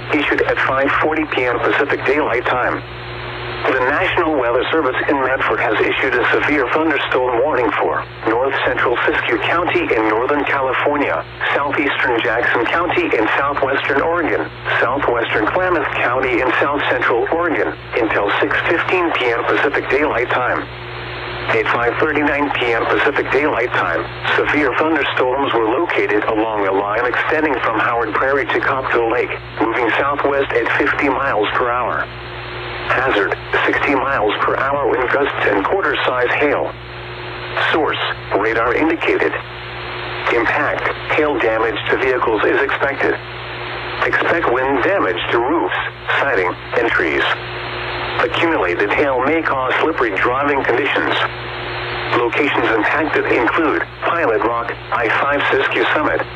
issued at 5:40 p.m. Pacific Daylight Time. The National Weather Service in Medford has issued a severe thunderstorm warning for north central Siskiyou County in Northern California, southeastern Jackson County in southwestern Oregon, southwestern Klamath County in south central Oregon until 6:15 p.m. Pacific Daylight Time. At 5:39 p.m. Pacific Daylight Time, severe thunderstorms were located along a line extending from Howard Prairie to Copville Lake, moving southwest at 50 miles per hour. Hazard, 60 miles per hour wind gusts and quarter-size hail. Source, radar indicated. Impact, hail damage to vehicles is expected. Expect wind damage to roofs, siding, and trees. Accumulated hail may cause slippery driving conditions. Locations impacted include Pilot Rock, I-5 Siskiyou Summit,